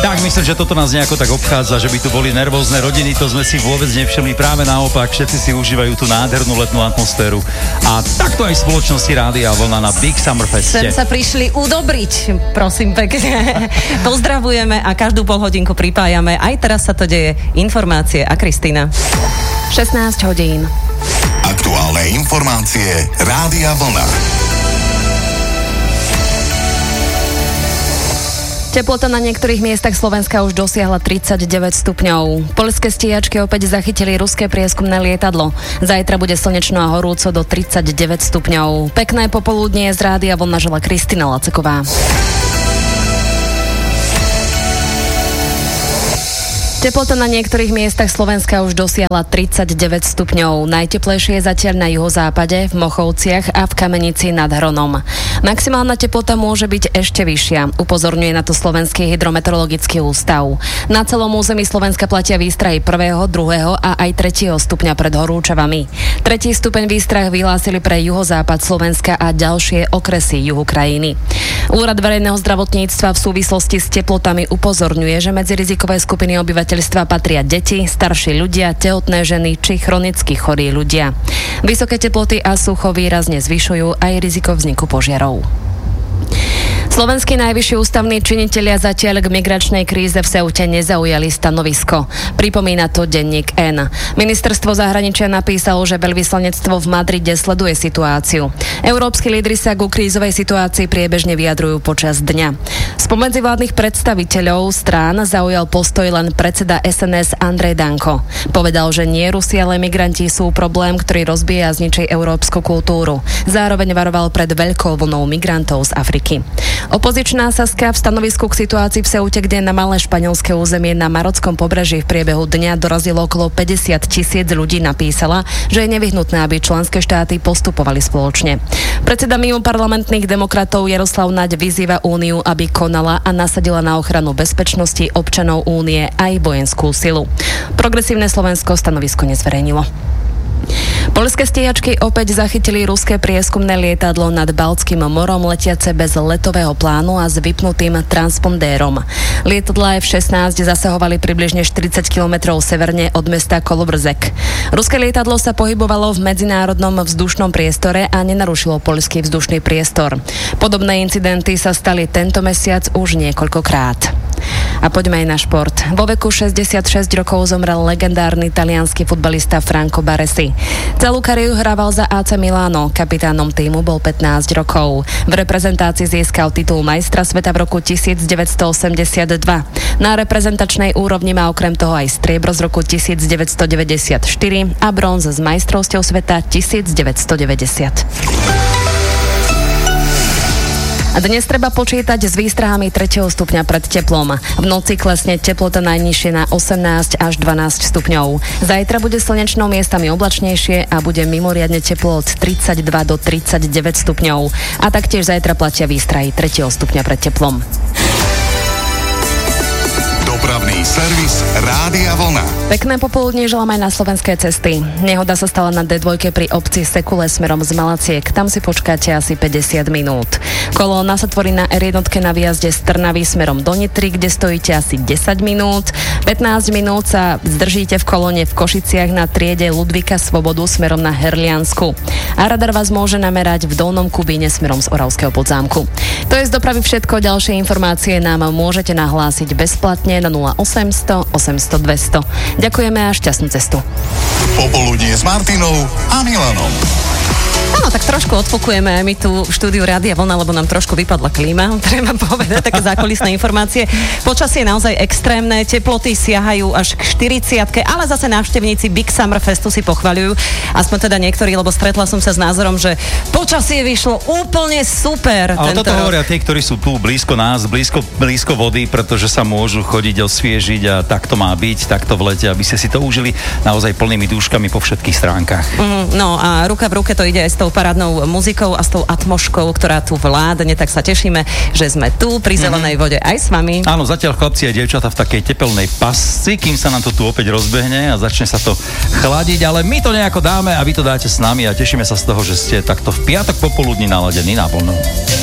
Tak myslím, že toto nás nejako tak obchádza, že by tu boli nervózne rodiny, to sme si vôbec nevšimli, práve naopak, všetci si užívajú tú nádhernú letnú atmosféru. A takto aj v spoločnosti Rádia Vlna na Big Summer Feste. Sem sa prišli udobriť, prosím pekne. Pozdravujeme a každú polhodinku pripájame. Aj teraz sa to deje. Informácie a Kristína. 16 hodín. Aktuálne informácie Rádia Vlna. Teplota na niektorých miestach Slovenska už dosiahla 39 stupňov. Poľské stíhačky opäť zachytili ruské prieskumné lietadlo. Zajtra bude slnečno a horúco do 39 stupňov. Pekné popoludnie z Rádia Vlna žela Kristina Laceková. Teplota na niektorých miestach Slovenska už dosiahla 39 stupňov. Najteplejšie je zatiaľ na juhozápade, v Mochovciach a v Kamenici nad Hronom. Maximálna teplota môže byť ešte vyššia, upozorňuje na to Slovenský hydrometeorologický ústav. Na celom území Slovenska platia výstrahy 1., 2. a aj 3. stupňa pred horúčavami. 3. stupeň výstrah vyhlásili pre juhozápad Slovenska a ďalšie okresy juhu krajiny. Úrad verejného zdravotníctva v súvislosti s teplotami upozorňuje, že medzi rizikové skupiny obyvateľstva patria deti, starší ľudia, tehotné ženy či chronicky chorí ľudia. Vysoké teploty a sucho výrazne zvyšujú aj riziko vzniku požiarov. Slovenskí najvyšší ústavní činitelia zatiaľ k migračnej kríze v Ceute nezaujali stanovisko. Pripomína to denník N. Ministerstvo zahraničia napísalo, že veľvyslanectvo v Madride sleduje situáciu. Európski lídri sa ku krízovej situácii priebežne vyjadrujú počas dňa. Spomedzi vládnych predstaviteľov strán zaujal postoj len predseda SNS Andrej Danko. Povedal, že nie Rusi, ale migranti sú problém, ktorý rozbíja a zničí európsku kultúru. Zároveň varoval pred veľkou vlnou migrantov z Afriky. Opozičná Saska v stanovisku k situácii v Ceute, kde na malé španielské územie na marockom pobreží v priebehu dňa dorazilo okolo 50,000 ľudí, napísala, že je nevyhnutné, aby členské štáty postupovali spoločne. Predseda mimoparlamentných demokratov Jaroslav Naď vyzýva Úniu, aby konala a nasadila na ochranu bezpečnosti občanov Únie aj vojenskú silu. Progresívne Slovensko stanovisko nezverejnilo. Poľské stíhačky opäť zachytili ruské prieskumné lietadlo nad Baltským morom letiace bez letového plánu a s vypnutým transpondérom. Lietadlá F-16 zasahovali približne 40 km severne od mesta Kolobrzek. Ruské lietadlo sa pohybovalo v medzinárodnom vzdušnom priestore a nenarušilo poľský vzdušný priestor. Podobné incidenty sa stali tento mesiac už niekoľkokrát. A poďme aj na šport. Vo veku 66 rokov zomrel legendárny taliansky futbalista Franco Baresi. Celú kariéru hrával za AC Milano, kapitánom týmu bol 15 rokov. V reprezentácii získal titul majstra sveta v roku 1982. Na reprezentačnej úrovni má okrem toho aj striebro z roku 1994 a bronz z majstrovstiev sveta 1990. A dnes treba počítať s výstrahami 3. stupňa pred teplom. V noci klesne teplota najnižšie na 18 až 12 stupňov. Zajtra bude slnečno, miestami oblačnejšie a bude mimoriadne teplo od 32 do 39 stupňov. A taktiež zajtra platia výstrahy 3. stupňa pred teplom. Dopravný servis Rádia Vlna. Pekné popoludnie želám aj na slovenské cesty. Nehoda sa stala na D2 pri obci Sekule smerom z Malaciek. Tam si počkáte asi 50 minút. Kolóna sa tvorí na R1 na výjazde z Trnavy smerom do Nitry, kde stojíte asi 10 minút. 15 minút sa zdržíte v kolóne v Košiciach na triede Ludvíka Svobodu smerom na Herliansku. A radar vás môže namerať v Dolnom Kubíne smerom z Oravského Podzámku. To je z dopravy všetko. Ďalšie informácie nám môžete nahlásiť bezplatne na 0800 800 200. Ďakujeme a šťastnú cestu. Popoludnie s Martinou a Milanom. Áno, tak trošku odfokujeme aj my tu v štúdiu Rádia Vlna, lebo nám trošku vypadla klíma, treba povedať, také zákulisné informácie. Počasie je naozaj extrémne, teploty siahajú až k 40, ale zase návštevníci Big Summer Festu si pochvaľujú, aspoň teda niektorí, lebo stretla som sa s názorom, že počasie vyšlo úplne super. Ale toto hovoria tí, ktorí sú tu blízko nás, blízko vody, pretože sa môžu chodiť osviežiť a tak to má byť, takto v lete, aby ste si to užili naozaj plnými dúškami po všetkých stránkach. No a ruka v ruke to ide aj s tou parádnou muzikou a s tou atmoškou, ktorá tu vládne, tak sa tešíme, že sme tu pri zelenej vode aj s vami. Áno, zatiaľ chlapci a dievčatá v takej tepelnej pasci, kým sa nám to tu opäť rozbehne a začne sa to chladiť, ale my to nejako dáme a vy to dáte s nami a tešíme sa z toho, že ste takto v piatok popoludní naladení na Vlnu.